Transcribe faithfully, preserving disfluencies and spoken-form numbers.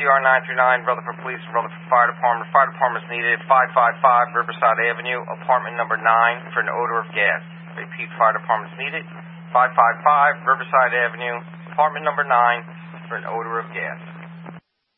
R nine three nine, Rutherford Police, Rutherford Fire Department. Fire Department is needed at five five five Riverside Avenue, apartment number nine, for an odor of gas. Repeat, Fire Department is needed, five five five Riverside Avenue, apartment number nine, for an odor of gas.